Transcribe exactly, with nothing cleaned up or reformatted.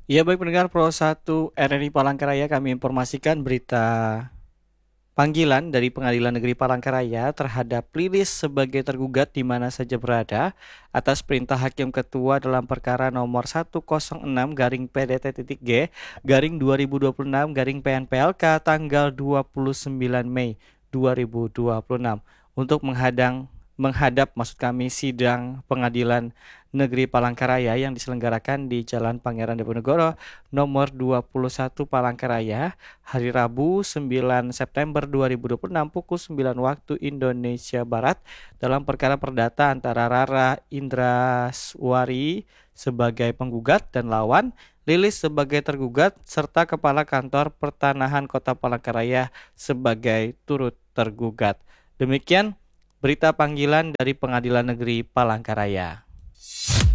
Ya baik pendengar Pro satu R R I Palangkaraya, kami informasikan berita panggilan dari Pengadilan Negeri Palangkaraya terhadap Lilis sebagai tergugat di mana saja berada atas perintah Hakim Ketua dalam perkara nomor seratus enam garing P D T titik G garing dua ribu dua puluh enam garing P N P L K tanggal dua puluh sembilan Mei dua ribu dua puluh enam untuk menghadang menghadap maksud kami sidang Pengadilan Negeri Palangkaraya yang diselenggarakan di Jalan Pangeran Diponegoro nomor dua puluh satu Palangkaraya hari Rabu sembilan September dua ribu dua puluh enam pukul sembilan waktu Indonesia Barat dalam perkara perdata antara Rara Indraswari sebagai penggugat dan lawan, Lilis sebagai tergugat, serta Kepala Kantor Pertanahan Kota Palangkaraya sebagai turut tergugat. Demikian berita panggilan dari Pengadilan Negeri Palangkaraya.